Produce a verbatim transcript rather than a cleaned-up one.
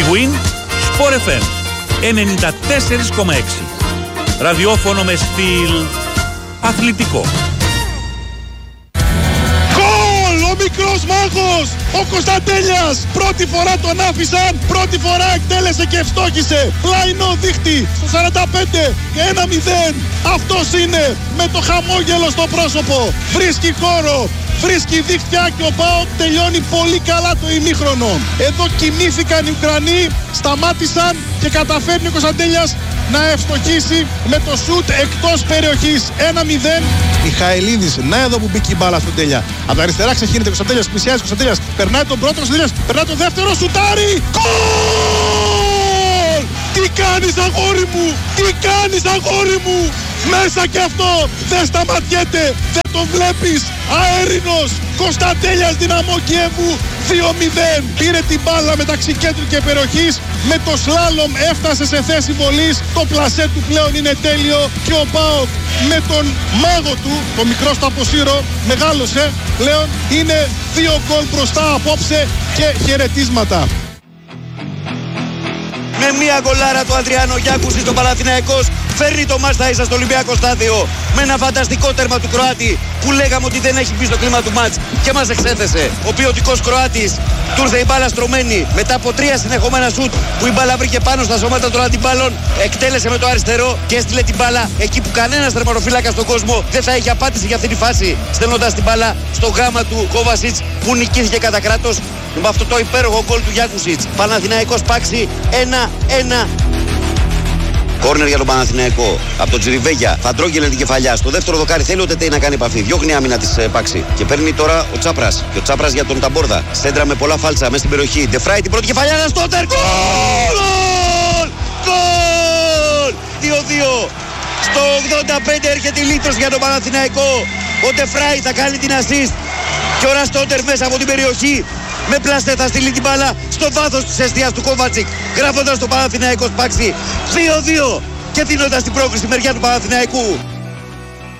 Big Win, Sport εφ εμ ενενήντα τέσσερα κόμμα έξι. Ραδιόφωνο με στυλ αθλητικό. Ο μικρός μάγος, ο Κωνσταντέλιας, πρώτη φορά τον άφησαν, πρώτη φορά εκτέλεσε και ευστόχησε. Πλαϊνό δίχτυ στο σαράντα πέντε και ένα μηδέν. Αυτός είναι με το χαμόγελο στο πρόσωπο. Βρίσκει χώρο, βρίσκει δίχτυα και ο ΠΑΟΚ τελειώνει πολύ καλά το ημίχρονο. Εδώ κοιμήθηκαν οι Ουκρανοί, σταμάτησαν και καταφέρνει ο Κωνσταντέλιας να ευστοχίσει με το σουτ εκτός περιοχής. ένα μηδέν. Μιχαηλίδης, να εδώ που μπήκε η μπάλα στον Τέλεια. Από τα αριστερά ξεχύνεται ο Κωνσταντέλιας, πλησιάζει ο Κωνσταντέλιας, περνάει τον πρώτο, Κωνσταντέλιας, περνάει τον δεύτερο, σουτάρι! Γκολ! Τι κάνεις αγόρι μου, τι κάνεις αγόρι μου! Μέσα και αυτό δεν σταματιέται, δεν το βλέπεις. Αέρινος, Κωνσταντέλιας Δυναμό Κιέβου, δύο μηδέν. Πήρε την μπάλα μεταξύ κέντρου και περιοχής, με το σλάλομ έφτασε σε θέση βολής. Το πλασέ του πλέον είναι τέλειο και ο ΠΑΟΚ με τον μάγο του, το μικρό στο αποσύρο, μεγάλωσε, πλέον είναι δύο γκολ μπροστά απόψε και χαιρετίσματα. Με μία γκολάρα του Ανδριάνο Γιάκουσιτς στο Παναθηναϊκός φέρνει το μάτς στα ίσα στο Ολυμπιακό Στάδιο με ένα φανταστικό τέρμα του Κροάτη που λέγαμε ότι δεν έχει μπει στο κλίμα του μάτς και μας εξέθεσε. Ο ποιοτικός Κροάτης του ήρθε η μπάλα στρωμένη μετά από τρία συνεχόμενα σουτ που η μπάλα βρήκε πάνω στα σώματα των αντιπάλων, εκτέλεσε με το αριστερό και έστειλε την μπάλα εκεί που κανένας τερματοφύλακας στον κόσμο δεν θα είχε απάντηση για αυτή τη φάση, στέλνοντας την μπάλα στο γάμα του Κόβασιτς που νικήθηκε κατά κράτος με αυτό το υπέροχο γκολ του Γιάκουσιτς. Παναθηναϊκός Πάξη ένα ένα. Κόρνερ για τον Παναθηναϊκό από τον Τζιριβέγια. Θα τρώγγελε την κεφαλιά. Στο δεύτερο δοκάρι θέλει ο Τετέι να κάνει επαφή. Διώχνει άμυνα της ε, Πάξη. Και παίρνει τώρα ο Τσάπρας. Και ο Τσάπρας για τον Ταμπόρδα. Σέντρα με πολλά φάλτσα μέσα στην περιοχή. Ντεφράι την πρώτη κεφαλιά. Ένα στότερ. Γκολ! Γκολ! δύο δύο. Στο ογδόντα πέντε έρχεται η λύτρωση για τον Παναθηναϊκό. Ο Ντεφράι θα κάνει την assist. Και ο Ραστότερ μέσα από την περιοχή. Με πλάστε θα στείλει την μπάλα στο βάθος της εστίας του Κόβατσικ, γράφοντας το Παναθηναϊκός Πάξη δύο δύο και δίνοντας την πρόκριση στη μεριά του Παναθηναϊκού.